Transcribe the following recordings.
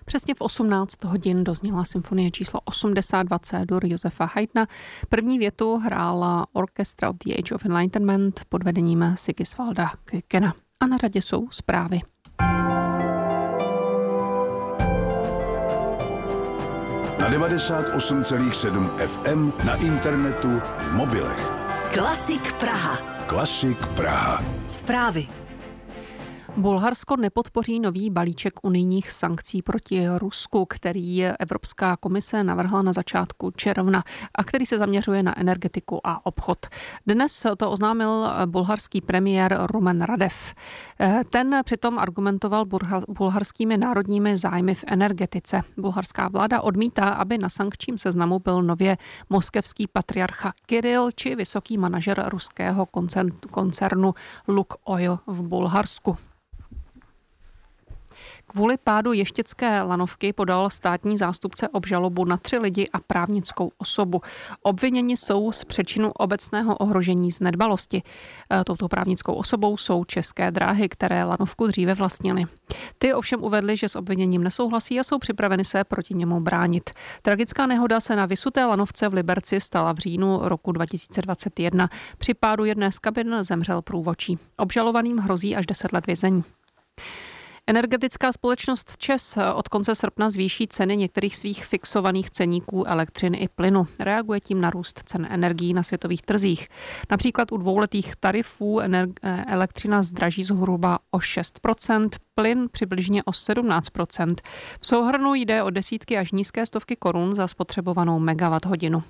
Přesně v 18 hodin dozněla symfonie číslo 82 C-dur Josefa Haydna. První větu hrála Orchestra of the Age of Enlightenment pod vedením Sigisvalda Kykena. A na řadě jsou zprávy. Na 98,7 FM, na internetu, v mobilech. Klasik Praha. Klasik Praha. Zprávy. Bulharsko nepodpoří nový balíček unijních sankcí proti Rusku, který Evropská komise navrhla na začátku června a který se zaměřuje na energetiku a obchod. Dnes to oznámil bulharský premiér Rumen Radev. Ten přitom argumentoval bulharskými národními zájmy v energetice. Bulharská vláda odmítá, aby na sankčním seznamu byl nově moskevský patriarcha Kiril či vysoký manažer ruského koncernu Lukoil v Bulharsku. Kvůli pádu ještěcké lanovky podal státní zástupce obžalobu na 3 lidi a právnickou osobu. Obviněni jsou z přečinu obecného ohrožení z nedbalosti. Touto právnickou osobou jsou České dráhy, které lanovku dříve vlastnily. Ty ovšem uvedly, že s obviněním nesouhlasí a jsou připraveny se proti němu bránit. Tragická nehoda se na vysuté lanovce v Liberci stala v říjnu roku 2021. Při pádu jedné z kabin zemřel průvodčí. Obžalovaným hrozí až 10 let vězení. Energetická společnost ČEZ od konce srpna zvýší ceny některých svých fixovaných ceníků elektřiny i plynu. Reaguje tím na růst cen energií na světových trzích. Například u dvouletých tarifů elektřina zdraží zhruba o 6%, plyn přibližně o 17%. V souhrnu jde o desítky až nízké stovky korun za spotřebovanou megawatt-hodinu.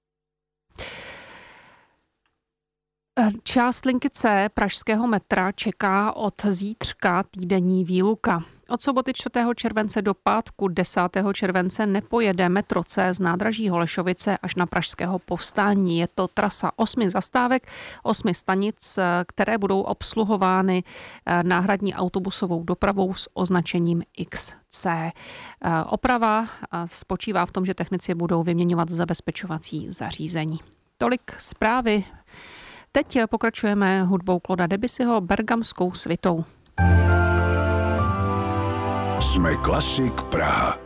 Část linky C pražského metra čeká od zítřka týdenní výluka. Od soboty 4. července do pátku 10. července nepojede metro C z nádraží Holešovice až na Pražského Povstání. Je to trasa 8 zastávek, 8 stanic, které budou obsluhovány náhradní autobusovou dopravou s označením XC. Oprava spočívá v tom, že technici budou vyměňovat zabezpečovací zařízení. Tolik zprávy. Teď pokračujeme hudbou Clauda Debussyho Bergamskou svitou. Jsme Klasik Praha.